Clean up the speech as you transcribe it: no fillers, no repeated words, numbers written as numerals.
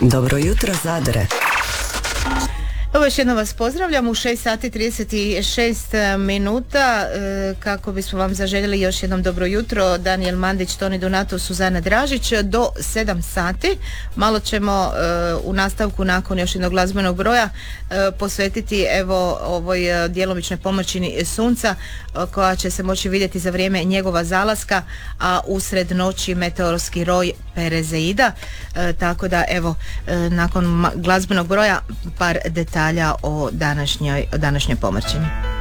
Dobro jutro, Zadre. Evo još jednom vas pozdravljam u 6 sati 36 minuta kako bismo vam zaželjeli još jednom dobro jutro. Daniel Mandić, Toni Donato, Suzana Dražić do 7 sati. Malo ćemo u nastavku nakon još jednog glazbenog broja posvetiti evo ovoj djelomičnoj pomoćini sunca koja će se moći vidjeti za vrijeme njegova zalaska, a usred noći meteorski roj Perezeida. Tako da evo nakon glazbenog broja par detalja o današnjoj pomrčini.